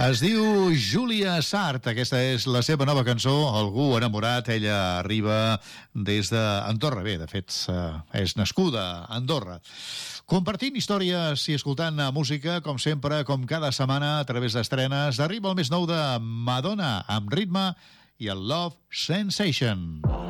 Es diu Júlia Sart, aquesta és la seva nova cançó, Algú enamorat. Ella arriba des d'Andorra, bé, de fet és nascuda a Andorra. Compartint històries i escoltant música, com sempre, com cada setmana, a través d'estrenes, arriba el més nou de Madonna, amb Ritme i el Love Sensation.